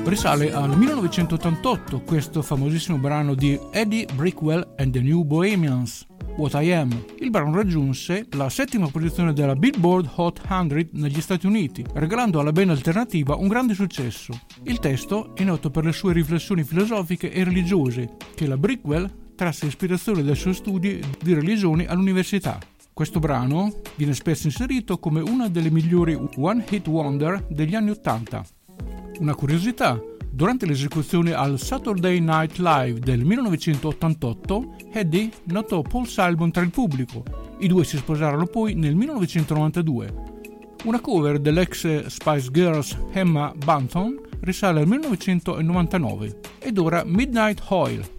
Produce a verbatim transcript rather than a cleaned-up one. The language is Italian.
Risale al millenovecentottantotto questo famosissimo brano di Eddie Brickwell and the New Bohemians, What I Am. Il brano raggiunse la settima posizione della Billboard Hot cento negli Stati Uniti, regalando alla band alternativa un grande successo. Il testo è noto per le sue riflessioni filosofiche e religiose, che la Brickwell trasse ispirazione dai suoi studi di religione all'università. Questo brano viene spesso inserito come una delle migliori One Hit Wonder degli anni Ottanta. Una curiosità: durante l'esecuzione al Saturday Night Live del millenovecentottantotto, Eddie notò Paul Simon tra il pubblico. I due si sposarono poi nel millenovecentonovantadue. Una cover dell'ex Spice Girls Emma Bunton risale al millenovecentonovantanove. Ed ora Midnight Oil.